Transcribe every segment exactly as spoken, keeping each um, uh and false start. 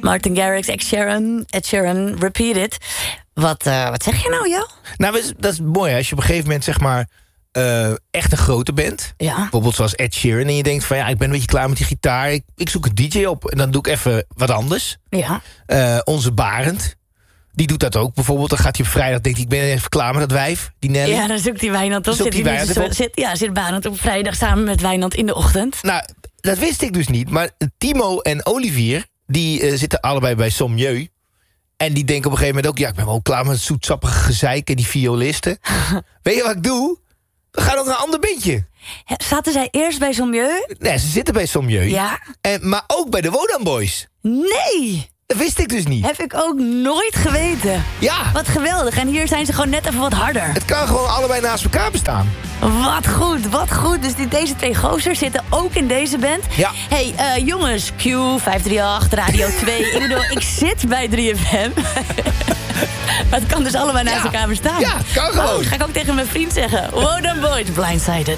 Martin Garrix, Ed Sheeran, Ed Sheeran, Repeat It. Wat, uh, wat zeg je nou, Jo? Nou, dat is mooi. Hè? Als je op een gegeven moment, zeg maar... Uh, echt een grote band. Ja. Bijvoorbeeld zoals Ed Sheeran. En je denkt van ja, ik ben een beetje klaar met die gitaar. Ik, ik zoek een D J op. En dan doe ik even wat anders. Ja. Uh, onze Barend. Die doet dat ook. Bijvoorbeeld, dan gaat hij op vrijdag, denkt hij, ik ben even klaar met dat wijf. Die Nelly. Ja, dan zoekt hij Wijnand op. Zoekt Zit, die Wijnand zo, op. zit, ja, zit Barend op vrijdag samen met Wijnand in de ochtend. Nou, dat wist ik dus niet. Maar Timo en Olivier, die uh, zitten allebei bij Sommieu. En die denken op een gegeven moment ook... ja, ik ben wel klaar met het zoetsappige gezeik en die violisten. Weet je wat ik doe? We gaan ook naar een ander bandje. Zaten zij eerst bij Sommieu? Nee, ze zitten bij Sommieu. Ja. En, maar ook bij de Wodan Boys. Nee! Dat wist ik dus niet. Heb ik ook nooit geweten. Ja. Wat geweldig. En hier zijn ze gewoon net even wat harder. Het kan gewoon allebei naast elkaar bestaan. Wat goed, wat goed. Dus die, deze twee gozers zitten ook in deze band. Ja. Hey, uh, jongens, Q, vijf drie acht, Radio twee. Ik bedoel, ik zit bij drie F M. Maar het kan dus allebei naast ja. elkaar bestaan. Ja, kan gewoon. Oh, dat ga ik ook tegen mijn vriend zeggen. Wodan Boys, Blindsided.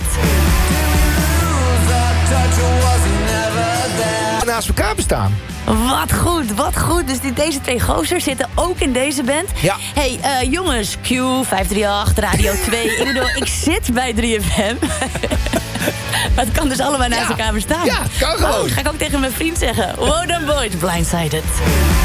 Naast elkaar bestaan. Wat goed, wat goed. Dus die, deze twee gozers zitten ook in deze band. Ja. Hey, uh, jongens, Q, vijf drie acht, Radio twee. Ik bedoel, ik zit bij drie F M. Maar het kan dus allebei naast ja. elkaar bestaan. Ja, kan gewoon. Oh, dat ga ik ook tegen mijn vriend zeggen. Wodan Boys, Blindsided.